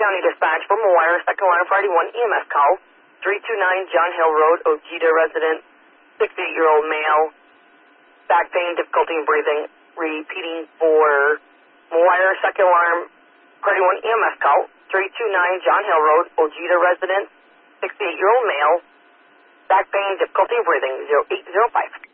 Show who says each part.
Speaker 1: County Dispatch for Moira, second alarm Friday 1 EMS call, 329 John Hill Road, Ojeda resident, 68-year-old male, back pain, difficulty in breathing, repeating for Moira, second alarm Friday 1 EMS call, 329 John Hill Road, Ojeda resident, 68-year-old male, back pain, difficulty in breathing, 0805.